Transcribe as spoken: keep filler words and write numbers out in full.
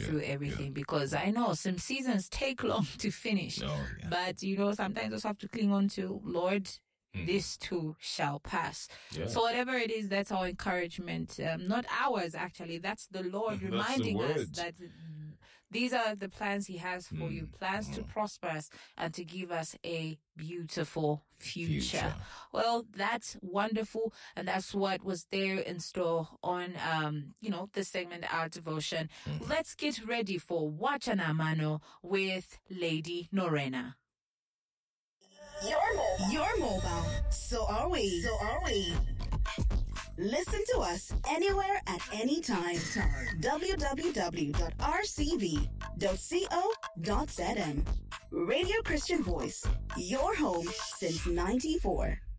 yeah, through everything, yeah. because I know some seasons take long to finish. Oh, yeah. But, you know, sometimes you just have to cling on to, Lord, Mm. this too shall pass. Yeah. So whatever it is, that's our encouragement. Um, not ours, actually. That's the Lord That's reminding the us word. that these are the plans He has for Mm. you. Plans to Mm. prosper us and to give us a beautiful future. Future. Well, that's wonderful. And that's what was there in store on, um, you know, this segment, Our Devotion. Mm. Let's get ready for Wachana Mano with Lady Norena. You're mobile. You're mobile. So are we. So are we. Listen to us anywhere at any time. w w w dot r c v dot co dot z m. Radio Christian Voice. Your home since ninety-four.